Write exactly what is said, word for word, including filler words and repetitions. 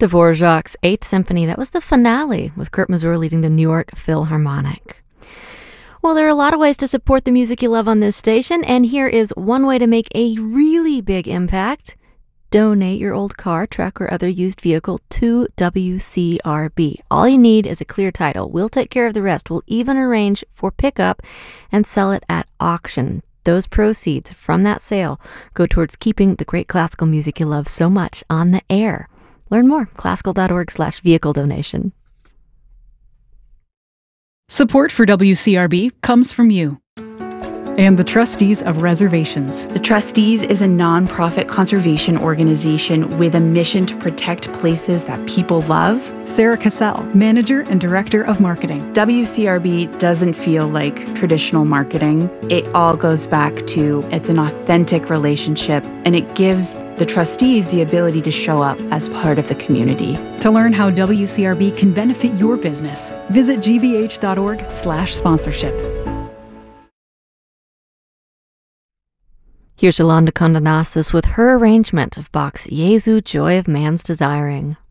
Dvorak's Eighth Symphony. That was the finale, with Kurt Masur leading the New York Philharmonic. Well, there are a lot of ways to support the music you love on this station, and here is one way to make a really big impact. Donate your old car, truck, or other used vehicle to W C R B. All you need is a clear title. We'll take care of the rest. We'll even arrange for pickup and sell it at auction. Those proceeds from that sale go towards keeping the great classical music you love so much on the air. Learn more, classical.org slash vehicle donation. Support for W C R B comes from you and the Trustees of Reservations. The Trustees is a nonprofit conservation organization with a mission to protect places that people love. Sarah Cassell, Manager and Director of Marketing. W C R B doesn't feel like traditional marketing. It all goes back to it's an authentic relationship, and it gives the trustees the ability to show up as part of the community. To learn how W C R B can benefit your business, visit gbh.org slash sponsorship. Here's Yolanda Condonasis with her arrangement of Bach's Jesu, Joy of Man's Desiring.